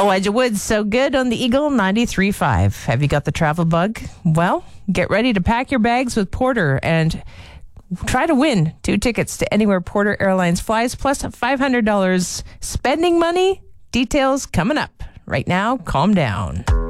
Elijah Woods, so good on the Eagle 93.5. Have you got the travel bug? Well, get ready to pack your bags with Porter and try to win 2 tickets to anywhere Porter Airlines flies, plus $500 spending money. Details coming up. Right now, calm down.